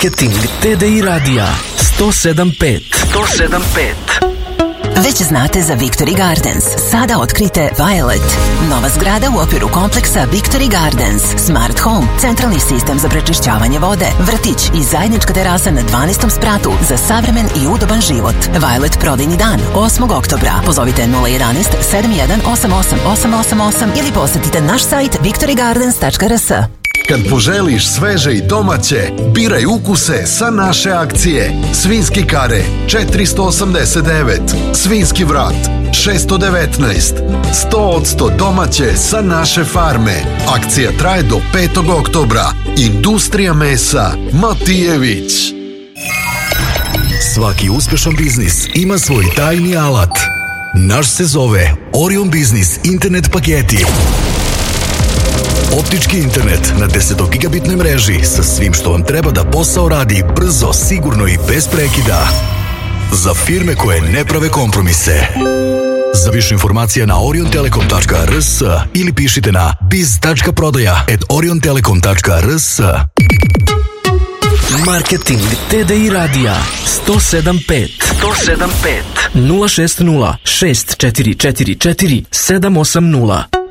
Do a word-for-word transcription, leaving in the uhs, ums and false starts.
Marketing T D I radija sto sedam pet. sto sedam pet. Već znate za Victory Gardens. Sada otkrite Violet. Nova zgrada u okviru kompleksa Victory Gardens. Smart Home, centralni sistem za prečišćavanje vode, vrtić i zajednička terasa na dvanaestom spratu za savremen i udoban život. Violet prodajni dan osmog oktobra. Pozovite nula jedan jedan sedam jedan osam osam osam osam osam ili posetite naš sajt victory gardens tačka r s. Kad poželiš sveže i domaće, biraj ukuse sa naše akcije. Svinjski kare četiristo osamdeset devet, svinjski vrat šesto devetnaest, sto posto domaće sa naše farme. Akcija traje do petog oktobra. Industrija mesa Matijević. Svaki uspešan biznis ima svoj tajni alat. Naš se zove Orion Biznis internet paketi. Optički internet na deset gigabitnoj mreži sa svim što vam treba da posao radi brzo, sigurno i bez prekida. Za firme koje ne prave kompromise. Za više informacija na orion telekom tačka r s ili pišite na biz tačka prodaja at orion telekom tačka r s. Marketing T D I radija sto sedam pet. sto sedam pet. nula šest nula šest četiri četiri četiri sedam osam nula.